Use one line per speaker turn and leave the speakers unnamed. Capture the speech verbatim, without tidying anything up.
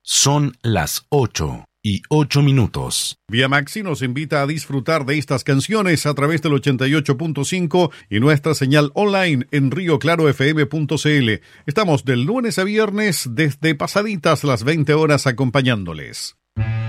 Son las ocho y ocho minutos.
Vía Maxi nos invita a disfrutar de estas canciones a través del ochenta y ocho punto cinco y nuestra señal online en rio claro f m punto c l. Estamos del lunes a viernes desde pasaditas las veinte horas acompañándoles.